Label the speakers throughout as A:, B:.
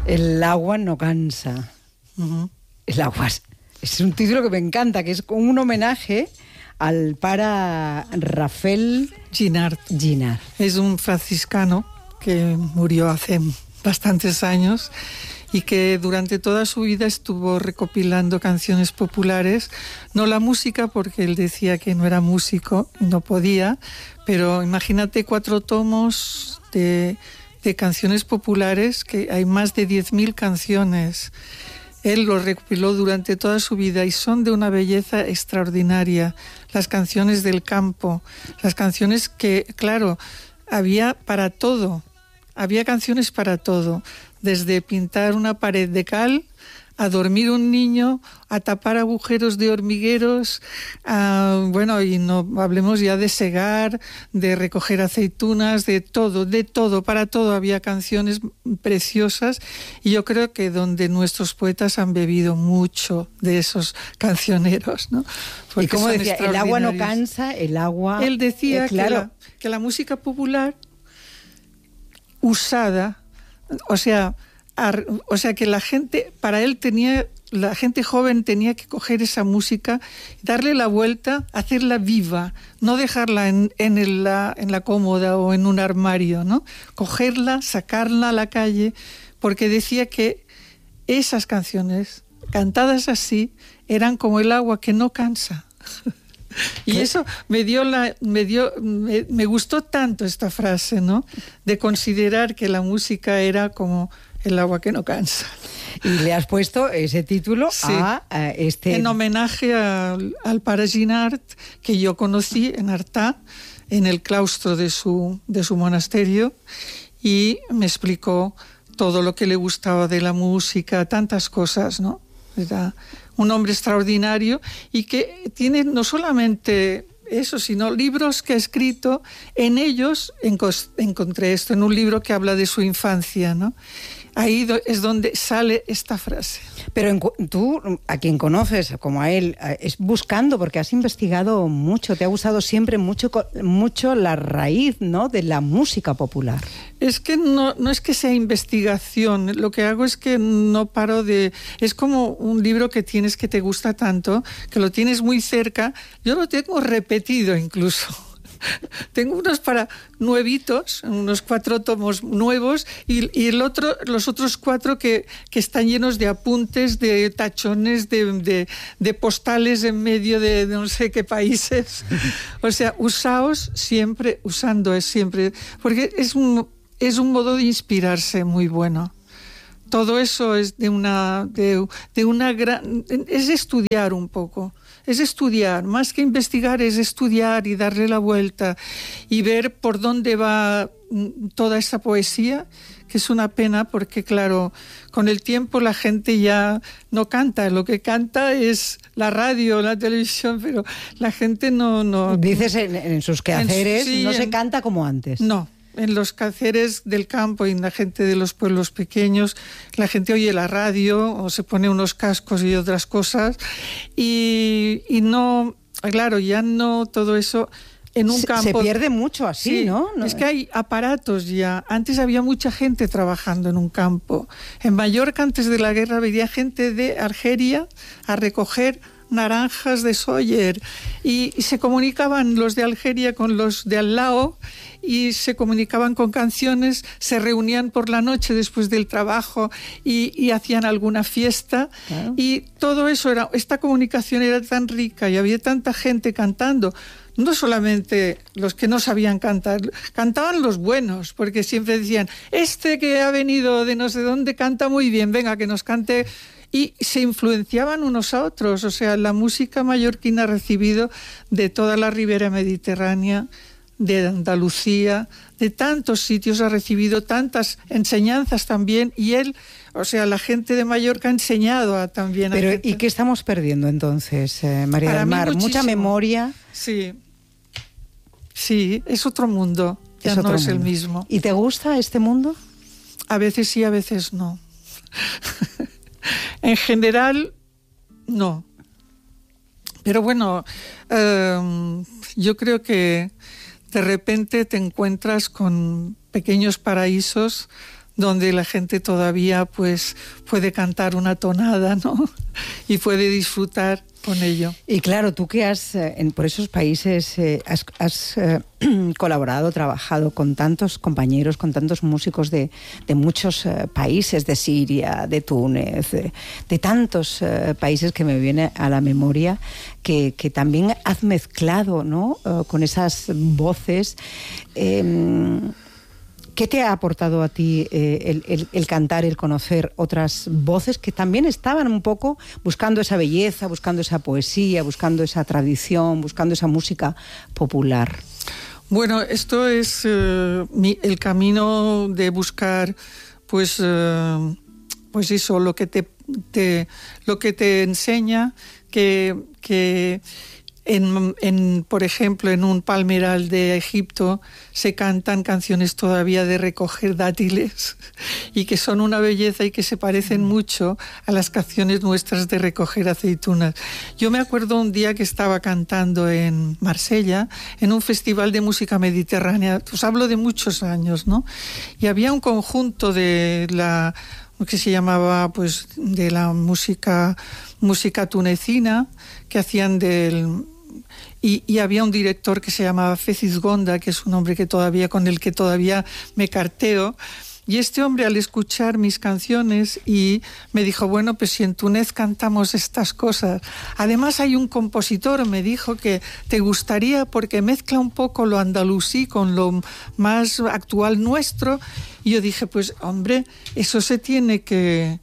A: El agua no cansa.
B: Uh-huh.
A: El agua es un título que me encanta, que es como un homenaje al para Rafael
B: Ginard. Es un franciscano que murió hace bastantes años y que durante toda su vida estuvo recopilando canciones populares, no la música porque él decía que no era músico y no podía, pero imagínate 4 tomos de canciones populares, que hay más de 10.000 canciones. Él lo recopiló durante toda su vida y son de una belleza extraordinaria. Las canciones del campo, las canciones que, claro, había para todo. Había canciones para todo, desde pintar una pared de cal, a dormir un niño, a tapar agujeros de hormigueros, y no hablemos ya de segar, de recoger aceitunas, de todo, para todo había canciones preciosas, y yo creo que donde nuestros poetas han bebido mucho de esos cancioneros, ¿no?
A: Porque y como decía, el agua no cansa, el agua...
B: Él decía claro, que la música popular usada, o sea que la gente, para él la gente joven tenía que coger esa música, darle la vuelta, hacerla viva, no dejarla en la cómoda o en un armario, ¿no? Cogerla, sacarla a la calle, porque decía que esas canciones, cantadas así, eran como el agua que no cansa. Y eso me gustó tanto esta frase, ¿no? De considerar que la música era como el agua que no cansa.
A: Y le has puesto ese título a este...
B: En homenaje al Pare Ginard, que yo conocí en Artà, en el claustro de su monasterio, y me explicó todo lo que le gustaba de la música, tantas cosas, ¿no? Era un hombre extraordinario y que tiene no solamente eso, sino libros que ha escrito. En ellos encontré esto, en un libro que habla de su infancia, ¿no? Ahí es donde sale esta frase.
A: Pero tú, a quien conoces, como a él, es buscando, porque has investigado mucho, te ha gustado siempre mucho la raíz, ¿no?, de la música popular.
B: Es que no es que sea investigación, lo que hago es que no paro de... Es como un libro que te gusta tanto, que lo tienes muy cerca. Yo lo tengo repetido incluso. Tengo unos nuevitos, unos 4 tomos nuevos y los otros 4 que están llenos de apuntes, de tachones, de postales en medio de no sé qué países. O sea, usaos siempre, porque es un modo de inspirarse muy bueno. Todo eso es de una gran... Es estudiar un poco. Es estudiar, más que investigar, es estudiar y darle la vuelta y ver por dónde va toda esa poesía, que es una pena porque, claro, con el tiempo la gente ya no canta, lo que canta es la radio, la televisión, pero la gente no...
A: Dices en sus quehaceres, no se canta como antes.
B: No. En los quehaceres del campo y en la gente de los pueblos pequeños, la gente oye la radio o se pone unos cascos y otras cosas y no, claro, ya no todo eso en un campo...
A: Se pierde mucho así,
B: sí,
A: ¿no?
B: Es que hay aparatos ya. Antes había mucha gente trabajando en un campo. En Mallorca, antes de la guerra, venía gente de Argelia a recoger naranjas de Sóller y se comunicaban los de Algeria con los de al lado y se comunicaban con canciones, se reunían por la noche después del trabajo y hacían alguna fiesta. Claro. Y todo eso esta comunicación era tan rica y había tanta gente cantando. No solamente los que no sabían cantar, cantaban los buenos, porque siempre decían, este que ha venido de no sé dónde canta muy bien, venga, que nos cante. Y se influenciaban unos a otros. O sea, la música mallorquina ha recibido de toda la ribera mediterránea, de Andalucía, de tantos sitios, ha recibido tantas enseñanzas también, y él, o sea, la gente de Mallorca ha enseñado también a
A: Pero
B: gente.
A: ¿y qué estamos perdiendo entonces, María del Mar? ¿Mucha memoria?
B: Sí, es otro mundo, ya no es el mismo.
A: ¿Y te gusta este mundo?
B: A veces sí, a veces no. En general, no. Pero bueno, yo creo que de repente te encuentras con pequeños paraísos donde la gente todavía pues puede cantar una tonada, ¿no? Y puede disfrutar con ello.
A: Y claro, tú que por esos países has colaborado, trabajado con tantos compañeros, con tantos músicos de muchos países, de Siria, de Túnez, de tantos países que me viene a la memoria, que también has mezclado, ¿no? Con esas voces. ¿Qué te ha aportado a ti el cantar, el conocer otras voces que también estaban un poco buscando esa belleza, buscando esa poesía, buscando esa tradición, buscando esa música popular?
B: Bueno, esto es el camino de buscar, pues eso, lo que te enseña que por ejemplo, en un palmeral de Egipto se cantan canciones todavía de recoger dátiles y que son una belleza y que se parecen mucho a las canciones nuestras de recoger aceitunas. Yo me acuerdo un día que estaba cantando en Marsella, en un festival de música mediterránea, os hablo de muchos años, ¿no? Y había un conjunto que se llamaba pues de la música tunecina, que hacían y había un director que se llamaba Feziz Gonda, que es un hombre con el que todavía me carteo. Y este hombre, al escuchar mis canciones, y me dijo, bueno, pues si en Túnez cantamos estas cosas. Además hay un compositor, me dijo, que te gustaría porque mezcla un poco lo andalusí con lo más actual nuestro. Y yo dije, pues hombre, eso se tiene que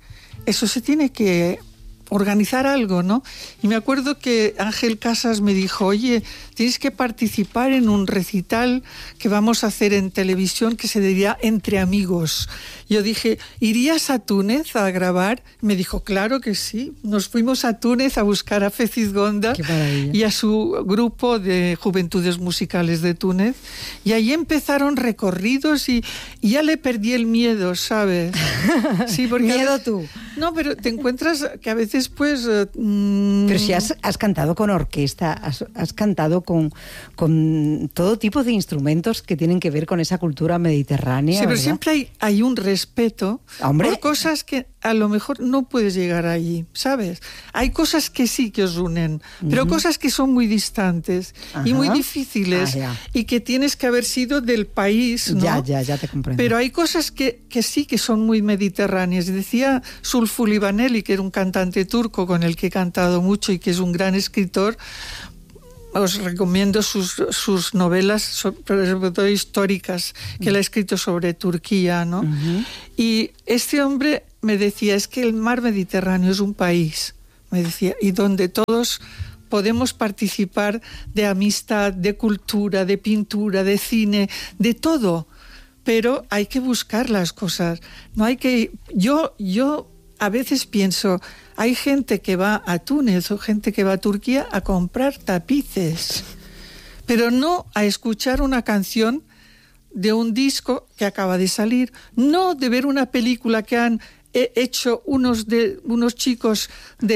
B: organizar algo, ¿no? Y me acuerdo que Ángel Casas me dijo, oye, tienes que participar en un recital que vamos a hacer en televisión que se diría Entre Amigos. Yo dije, ¿irías a Túnez a grabar? Me dijo, claro que sí. Nos fuimos a Túnez a buscar a Feziz Gonda y a su grupo de Juventudes Musicales de Túnez. Y ahí empezaron recorridos y ya le perdí el miedo, ¿sabes? Sí, porque
A: ¿Miedo tú?
B: No, pero te encuentras que a veces pues...
A: Pero si has cantado con orquesta, has cantado con todo tipo de instrumentos que tienen que ver con esa cultura mediterránea.
B: Sí, pero
A: ¿verdad?
B: siempre hay un respeto.
A: ¿Hombre?
B: Por cosas que a lo mejor no puedes llegar allí, ¿sabes? Hay cosas que sí que os unen, pero cosas que son muy distantes y muy difíciles y que tienes que haber sido del país, ¿no?
A: Ya te comprendo.
B: Pero hay cosas que sí que son muy mediterráneas. Decía Sulfü Livaneli, que era un cantante turco con el que he cantado mucho y que es un gran escritor. Os recomiendo sus novelas, sobre todo históricas, que él ha escrito sobre Turquía, ¿no? Y este hombre me decía, es que el mar Mediterráneo es un país, me decía, y donde todos podemos participar de amistad, de cultura, de pintura, de cine, de todo, pero hay que buscar las cosas. No hay que... Yo a veces pienso, hay gente que va a Túnez o gente que va a Turquía a comprar tapices, pero no a escuchar una canción de un disco que acaba de salir, no de ver una película que han hecho unos chicos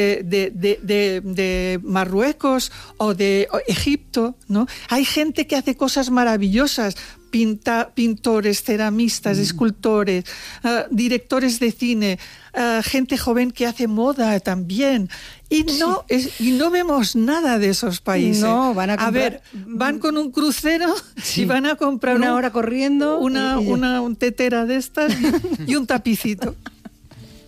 B: de Marruecos o de Egipto, ¿no? Hay gente que hace cosas maravillosas, pintores, ceramistas, escultores, directores de cine, gente joven que hace moda también. Y no vemos nada de esos países.
A: No, van a comprar...
B: ver, van con un crucero y van a comprar
A: una hora corriendo,
B: una tetera de estas y un tapicito.